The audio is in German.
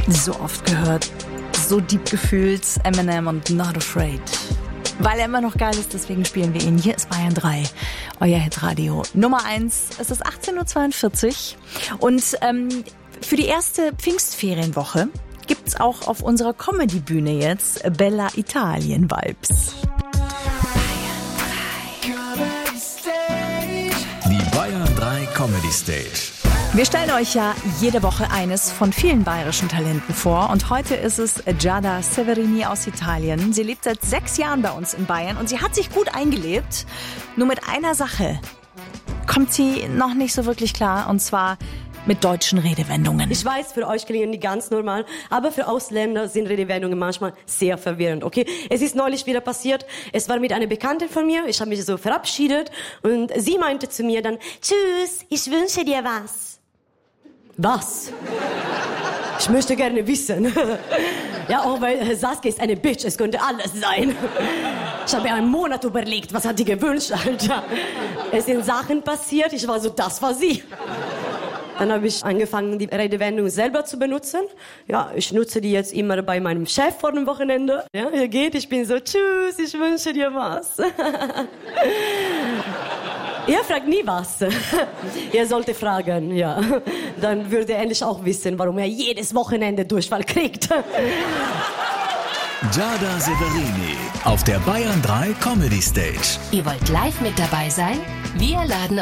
So oft gehört, so deep gefühlt, Eminem und Not Afraid. Weil er immer noch geil ist, deswegen spielen wir ihn. Hier ist Bayern 3, euer Hitradio. Nummer 1, es ist 18.42 Uhr. Und für die erste Pfingstferienwoche gibt's auch auf unserer Comedy-Bühne jetzt Bella Italien-Vibes. Die Bayern 3 Comedy Stage. Wir stellen euch ja jede Woche eines von vielen bayerischen Talenten vor und heute ist es Giada Severini aus Italien. Sie lebt seit 6 Jahren bei uns in Bayern und sie hat sich gut eingelebt. Nur mit einer Sache kommt sie noch nicht so wirklich klar, und zwar mit deutschen Redewendungen. Ich weiß, für euch klingen die ganz normal, aber für Ausländer sind Redewendungen manchmal sehr verwirrend, okay? Es ist neulich wieder passiert, es war mit einer Bekanntin von mir, ich habe mich so verabschiedet und sie meinte zu mir dann, tschüss, ich wünsche dir was. Was? Ich möchte gerne wissen. Ja, auch weil Saskia ist eine Bitch, es könnte alles sein. Ich habe mir einen Monat überlegt, was hat die gewünscht, Alter. Es sind Sachen passiert, ich war so, das war sie. Dann habe ich angefangen, die Redewendung selber zu benutzen. Ja, ich nutze die jetzt immer bei meinem Chef vor dem Wochenende. Ja, hier geht, ich bin so, tschüss, ich wünsche dir was. Ihr fragt nie was. Ihr solltet fragen, ja. Dann würde er endlich auch wissen, warum er jedes Wochenende Durchfall kriegt. Giada Severini auf der Bayern 3 Comedy Stage. Ihr wollt live mit dabei sein? Wir laden